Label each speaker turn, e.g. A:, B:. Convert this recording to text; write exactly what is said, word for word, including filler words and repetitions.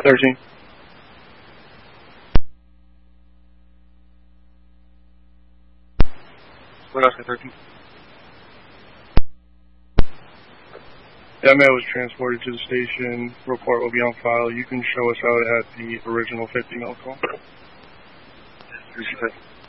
A: thirteen. Alaska thirteen. That man was transported to the station. Report will be on file. You can show us out at the original fifty mil call.